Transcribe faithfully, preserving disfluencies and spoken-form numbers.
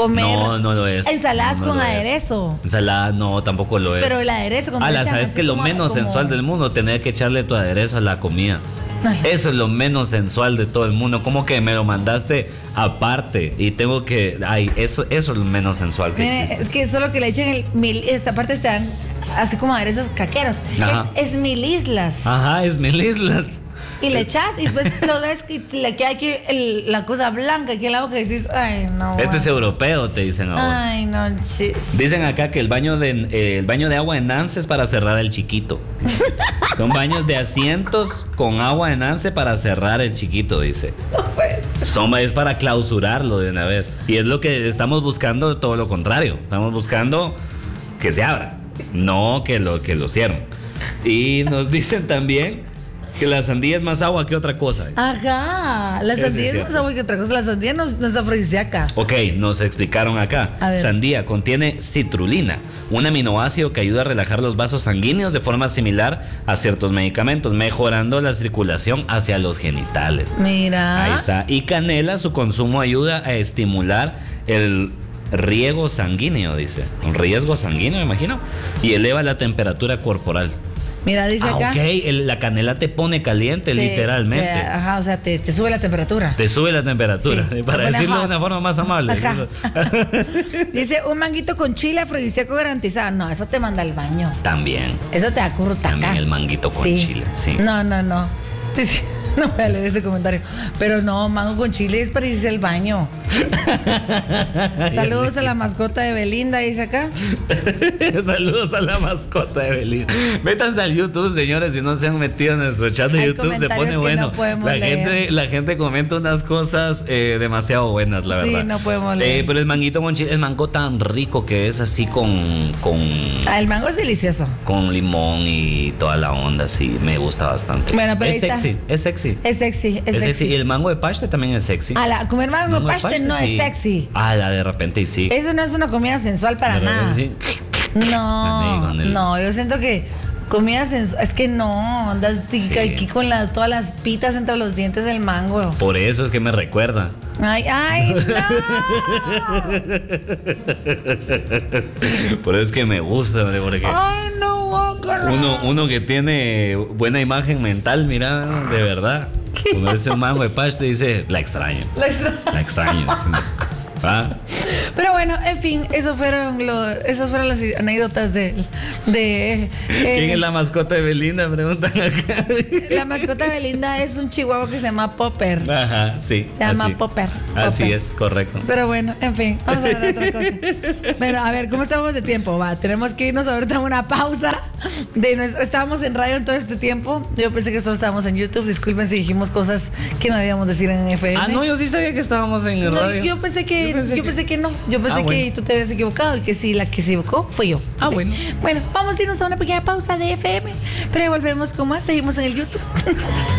comer No, no lo es. ensaladas no, no con lo es. aderezo. Ensalada no, tampoco lo es. Pero el aderezo cuando Ah, le la echan sabes así que lo como- menos como- sensual del mundo, tener que echarle tu aderezo a la comida. Ay. Eso es lo menos sensual de todo el mundo. Como que me lo mandaste aparte y tengo que. Ay, eso, eso es lo menos sensual que Mire, existe. es que solo que le echen el mil, esta parte están así como aderezos caqueros. Ajá. Es, es mil islas. Ajá, es mil islas. Y le echas y después lo ves que le queda aquí el- la cosa blanca aquí en la boca y dices, ay, no. Este es bueno. europeo, te dicen ahora. Ay, no, chis. Dicen acá que el baño de eh, el baño de agua de Nance es para cerrar el chiquito. Son baños de asientos con agua de Nance para cerrar el chiquito, dice. Son es para clausurarlo de una vez. Y es lo que estamos buscando, todo lo contrario. Estamos buscando que se abra, no que lo que lo cierren. Y nos dicen también que la sandía es más agua que otra cosa. Ajá, la Eso es sandía es más cierto. agua que otra cosa. La sandía no, no es afrodisíaca. Ok, nos explicaron acá. A ver. Sandía contiene citrulina, un aminoácido que ayuda a relajar los vasos sanguíneos de forma similar a ciertos medicamentos, mejorando la circulación hacia los genitales. Mira. Ahí está. Y canela, su consumo ayuda a estimular el riego sanguíneo, dice. Un riesgo sanguíneo, me imagino. Y eleva la temperatura corporal. Mira, dice Ah, acá. ok, el- la canela te pone caliente, te- literalmente. te- ajá, o sea, te, te sube la temperatura. Te sube la temperatura, Sí, para te pone decirlo de hot. una forma más amable. Ajá. Dice, un manguito con chile afrodisíaco garantizado. No, eso te manda al baño. También. Eso te da curtaca. También el manguito con chile, sí. No, no, no. Sí, sí. No voy a leer ese comentario. Pero no, mango con chile es para irse al baño. Saludos a la mascota de Belinda, dice acá. Saludos a la mascota de Belinda. Métanse al YouTube, señores, si no se han metido en nuestro chat de Hay YouTube, se comentarios pone que bueno. no podemos la, leer. gente, la gente comenta unas cosas eh, demasiado buenas, la Sí, verdad. no podemos leer. Eh, pero el manguito con chile, el mango tan rico que es así con, con, Ah, el mango es delicioso. con limón y toda la onda, sí, me gusta bastante. Bueno, pero es ahí está. sexy, es sexy. Es sexy, es, Es sexy. sexy. Y el mango de paste también es sexy. A la, comer mango Mango de paste no sí. es sexy. Ah, la de repente y sí. Eso no es una comida sensual para De nada. repente sí. No, Con el- no, yo siento que comida sensual, es que no, andas tic- Sí. aquí con las, todas las pitas entre los dientes del mango. Por eso es que me recuerda. Ay, ay, no. Por eso es que me gusta, hombre, porque Ay, no, guácala. uno, uno que tiene buena imagen mental, mira, de verdad. Cuando dice un mango de paste, dice, la extraño. La extra- La extraño. ¿Ah? Pero bueno, en fin, eso fueron lo, esas fueron las anécdotas de, de eh, ¿Quién es la mascota de Belinda? Preguntan acá. la mascota de Belinda es un chihuahua que se llama Popper. Ajá, sí. Se llama así. Popper. Así Popper. es, correcto. Pero bueno, en fin, vamos a ver otra cosa. Bueno, a ver, ¿cómo estamos de tiempo? Va, tenemos que irnos ahorita a una pausa. De nuestra, estábamos en radio en todo este tiempo. Yo pensé que solo estábamos en YouTube. Disculpen si dijimos cosas que no debíamos decir en F M. Ah, no, yo sí sabía que estábamos en el No, radio. yo pensé que, yo Yo pensé, pensé que, que- no. Yo pensé Ah, bueno. que tú te habías equivocado y que sí, la que se equivocó fue yo. Ah, bueno. Bueno, vamos a irnos a una pequeña pausa de F M. Pero volvemos con más. Seguimos en el YouTube.